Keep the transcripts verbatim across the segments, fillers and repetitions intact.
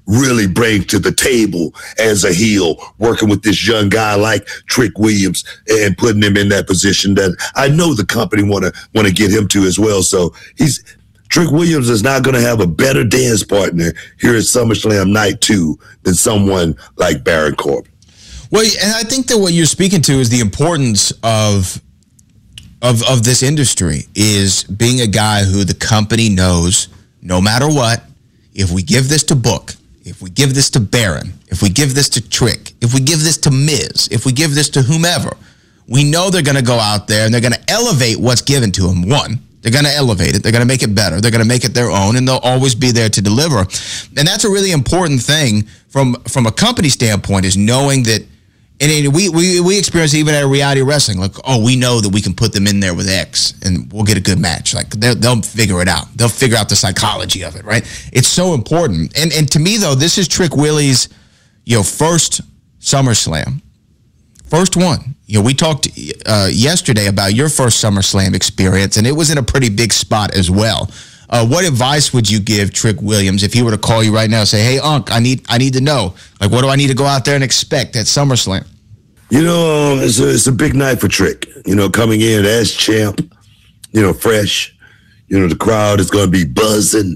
really bring to the table as a heel, working with this young guy like Trick Williams and putting him in that position that I know the company want to want to get him to as well. So he's Trick Williams is not going to have a better dance partner here at SummerSlam Night two than someone like Baron Corbin. Well, and I think that what you're speaking to is the importance of of of this industry, is being a guy who the company knows no matter what, if we give this to Book, if we give this to Baron, if we give this to Trick, if we give this to Miz, if we give this to whomever, we know they're going to go out there and they're going to elevate what's given to them. One, they're going to elevate it. They're going to make it better. They're going to make it their own, and they'll always be there to deliver. And that's a really important thing from, from a company standpoint, is knowing that, and we, we, we experience even at reality wrestling, like, oh, we know that we can put them in there with X and we'll get a good match. Like, they'll figure it out. They'll figure out the psychology of it, right? It's so important. And and to me, though, this is Trick Willie's, you know, first SummerSlam. First one. You know, we talked uh, yesterday about your first SummerSlam experience, and it was in a pretty big spot as well. Uh, what advice would you give Trick Williams if he were to call you right now and say, hey, Unc, I need I need to know. Like, what do I need to go out there and expect at SummerSlam? You know, it's a, it's a big night for Trick. You know, coming in as champ, you know, fresh. You know, the crowd is going to be buzzing.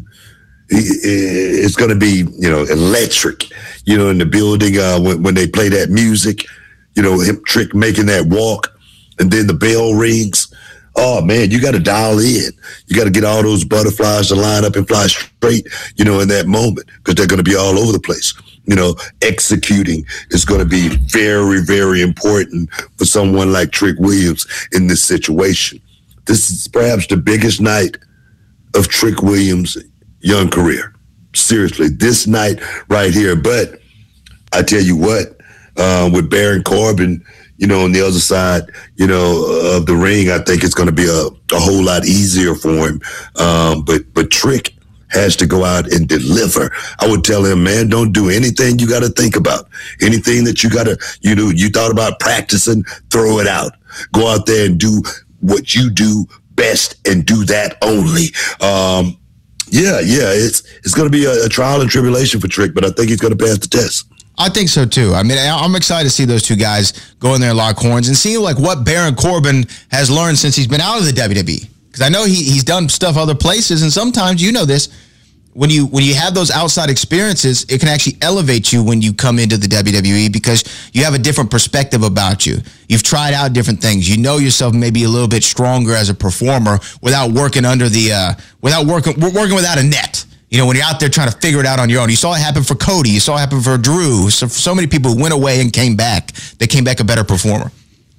It's going to be, you know, electric, you know, in the building uh, when, when they play that music. You know, him, Trick making that walk, and then the bell rings. Oh, man, you got to dial in. You got to get all those butterflies to line up and fly straight, you know, in that moment, because they're going to be all over the place. You know, executing is going to be very, very important for someone like Trick Williams in this situation. This is perhaps the biggest night of Trick Williams' young career. Seriously, this night right here. But I tell you what, uh, with Baron Corbin, you know, on the other side, you know, of the ring, I think it's going to be a, a whole lot easier for him. Um, but but Trick has to go out and deliver. I would tell him, man, don't do anything you got to think about. Anything that you got to, you know, you thought about practicing, throw it out. Go out there and do what you do best and do that only. Um, yeah, yeah, it's it's going to be a, a trial and tribulation for Trick, but I think he's going to pass the test. I think so, too. I mean, I'm excited to see those two guys go in there and lock horns and see, like, what Baron Corbin has learned since he's been out of the W W E. Because I know he he's done stuff other places, and sometimes, you know this, when you when you have those outside experiences, it can actually elevate you when you come into the W W E, because you have a different perspective about you. You've tried out different things. You know yourself maybe a little bit stronger as a performer without working under the uh, without working working without a net. You know, when you're out there trying to figure it out on your own. You saw it happen for Cody. You saw it happen for Drew. So, so many people who went away and came back. They came back a better performer.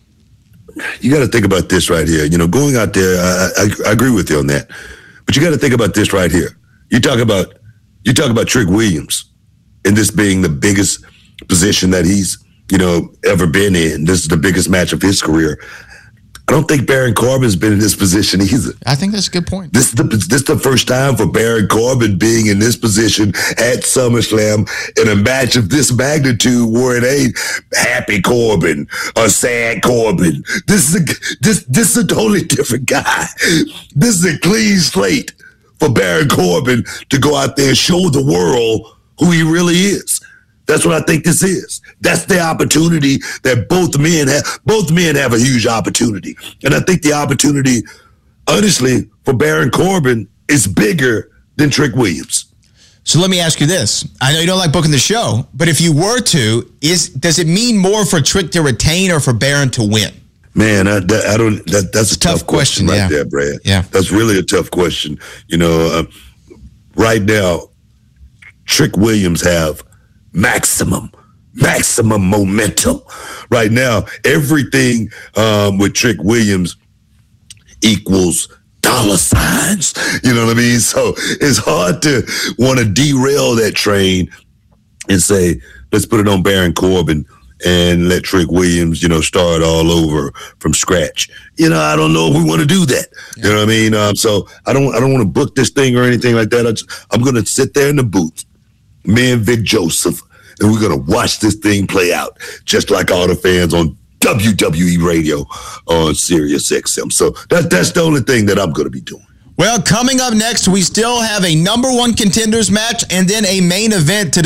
You got to think about this right here. You know, going out there, I, I, I agree with you on that. But you got to think about this right here. You talk about you talk about Trick Williams and this being the biggest position that he's, you know, ever been in. This is the biggest match of his career. I don't think Baron Corbin's been in this position either. I think that's a good point. This is the this is the first time for Baron Corbin being in this position at SummerSlam in a match of this magnitude, where it ain't happy Corbin or sad Corbin. This is a this this is a totally different guy. This is a clean slate for Baron Corbin to go out there and show the world who he really is. That's what I think this is. That's the opportunity that both men have. Both men have a huge opportunity. And I think the opportunity, honestly, for Baron Corbin is bigger than Trick Williams. So let me ask you this. I know you don't like booking the show, but if you were to, is does it mean more for Trick to retain or for Baron to win? Man, I, I don't. That, that's a tough, tough question, question right yeah. there, Brad. Yeah, that's really a tough question. You know, uh, right now, Trick Williams have maximum, maximum momentum. Right now, everything um, with Trick Williams equals dollar signs. You know what I mean? So it's hard to want to derail that train and say, let's put it on Baron Corbin and let Trick Williams, you know, start all over from scratch. You know, I don't know if we want to do that. Yeah. You know what I mean? Um, so I don't, I don't want to book this thing or anything like that. I just, I'm going to sit there in the booth, me and Vic Joseph, and we're going to watch this thing play out, just like all the fans on W W E radio on Sirius X M. So that, that's the only thing that I'm going to be doing. Well, coming up next, we still have a number one contenders match and then a main event to